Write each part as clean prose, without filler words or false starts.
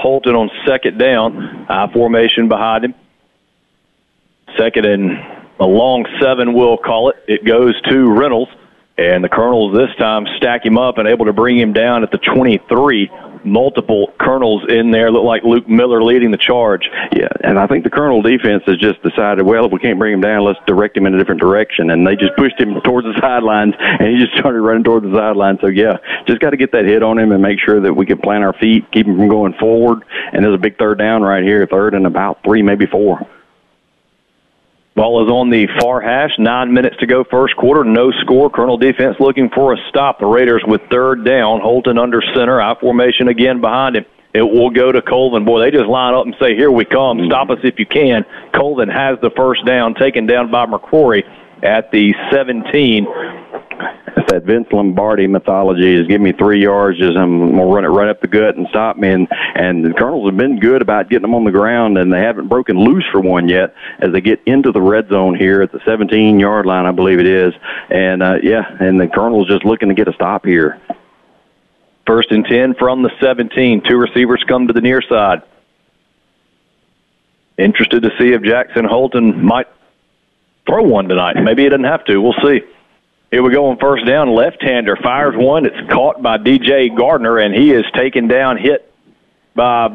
Holton on second down. I formation behind him. Second and a long 7, we'll call it. It goes to Reynolds, and the Colonels this time stack him up and able to bring him down at the 23. Multiple Colonels in there. Look like Luke Miller leading the charge. Yeah, and I think the Colonel defense has just decided, well, if we can't bring him down, let's direct him in a different direction. And they just pushed him towards the sidelines, and he just started running towards the sidelines. So, yeah, just got to get that hit on him and make sure that we can plant our feet, keep him from going forward. And there's a big third down right here, third and about 3, maybe 4. Ball is on the far hash. 9 minutes to go first quarter. No score. Colonel defense looking for a stop. The Raiders with third down. Holton under center. I formation again behind him. It will go to Colvin. Boy, they just line up and say, here we come. Stop us if you can. Colvin has the first down, taken down by McCrory at the 17. It's that Vince Lombardi mythology is give me 3 yards, just I'm going to run it right up the gut and stop me. And the Colonels have been good about getting them on the ground, and they haven't broken loose for one yet as they get into the red zone here at the 17-yard line, I believe it is. And, and the Colonels just looking to get a stop here. First and 10 from the 17. 2 receivers come to the near side. Interested to see if Jackson Holton might throw one tonight. Maybe he doesn't have to. We'll see. Here we go on first down. Left-hander fires one. It's caught by D.J. Gardner, and he is taken down, hit by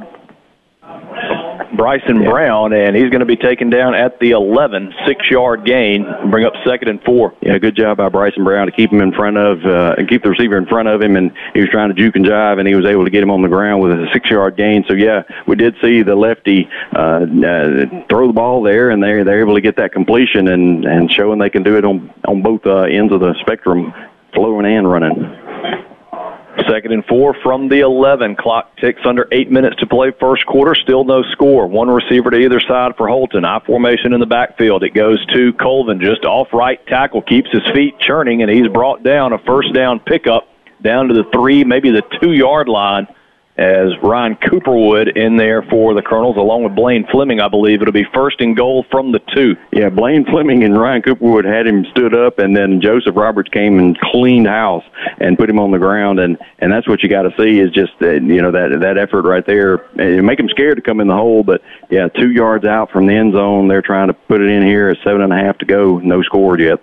Bryson Brown, and he's going to be taken down at the 11, 6-yard gain, bring up second and 4. Yeah, good job by Bryson Brown to keep him in front of, and keep the receiver in front of him, and he was trying to juke and jive, and he was able to get him on the ground with a 6-yard gain. So, yeah, we did see the lefty throw the ball there, and they're able to get that completion and showing they can do it on both ends of the spectrum, throwing and running. Second and 4 from the 11. Clock ticks under 8 minutes to play first quarter. Still no score. One receiver to either side for Holton. I formation in the backfield. It goes to Colvin, just off right tackle. Keeps his feet churning, and he's brought down a first down pickup down to the 3, maybe the 2-yard line, as Ryan Cooperwood in there for the Colonels, along with Blaine Fleming, I believe. It'll be first and goal from the 2. Yeah, Blaine Fleming and Ryan Cooperwood had him stood up, and then Joseph Roberts came and cleaned house and put him on the ground, and that's what you got to see is just, that effort right there. It make them scared to come in the hole, but, yeah, 2 yards out from the end zone. They're trying to put it in here at 7.5 to go. No score yet.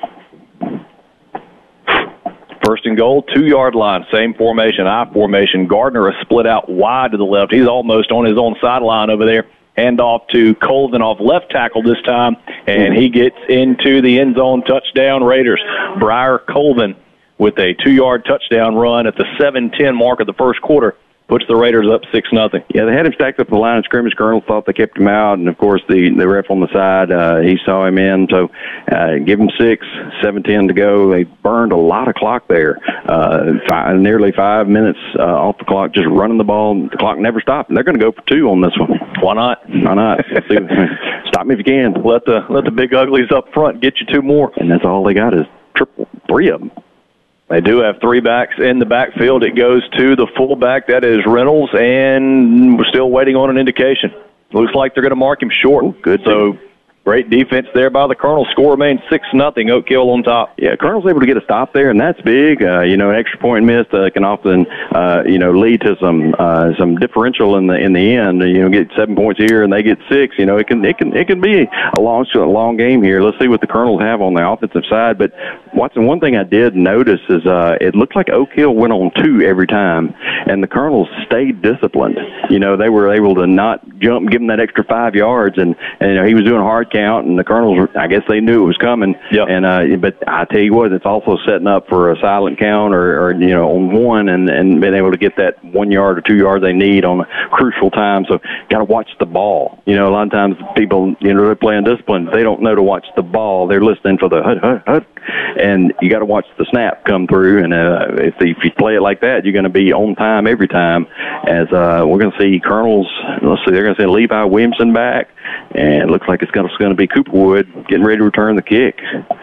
First and goal, 2-yard line, same formation, I formation. Gardner is split out wide to the left. He's almost on his own sideline over there. Hand off to Colvin off left tackle this time, and he gets into the end zone. Touchdown, Raiders. Briar Colvin with a 2-yard touchdown run at the 7:10 mark of the first quarter. Puts the Raiders up 6-0. Yeah, they had him stacked up the line of scrimmage. Colonel thought they kept him out, and, of course, the ref on the side, he saw him in. So give him 6, 7:10 to go. They burned a lot of clock there, nearly 5 minutes off the clock, just running the ball. The clock never stopped, and they're going to go for 2 on this one. Why not? Why not? Stop me if you can. Let the big uglies up front get you 2 more. And that's all they got is 3 of them. They do have 3 backs in the backfield. It goes to the fullback, that is Reynolds, and we're still waiting on an indication. Looks like they're going to mark him short. Ooh, good. So great defense there by the Colonel. Score remains 6-0. Oak Hill on top. Yeah, Colonel's able to get a stop there, and that's big. An extra point missed can often, lead to some differential in the end. Get 7 points here and they get 6. It can be a long game here. Let's see what the Colonels have on the offensive side. But Watson, one thing I did notice is it looked like Oak Hill went on 2 every time, and the Colonels stayed disciplined. They were able to not jump, give him that extra 5 yards, and he was doing hard count, and the Colonels, I guess they knew it was coming. Yep. And but I tell you what, it's also setting up for a silent count or on 1 and being able to get that 1 yard or 2 yards they need on a crucial time. So got to watch the ball. A lot of times people, they're playing discipline. They don't know to watch the ball. They're listening for the hut, and you got to watch the snap come through. And if you play it like that, you're going to be on time every time. As we're going to see Colonels, they're going to send Levi Williamson back, and it looks like it's going to be Cooperwood getting ready to return the kick.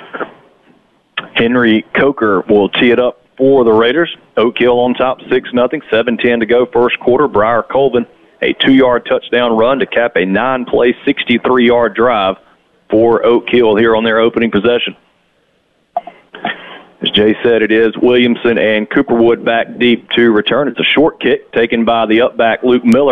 Henry Coker will tee it up for the Raiders. Oak Hill on top, 6-0, 7:10 to go first quarter. Briar Colvin, a 2-yard touchdown run to cap a 9-play, 63-yard drive for Oak Hill here on their opening possession. As Jay said, it is Williamson and Cooperwood back deep to return. It's a short kick taken by the up back Luke Miller.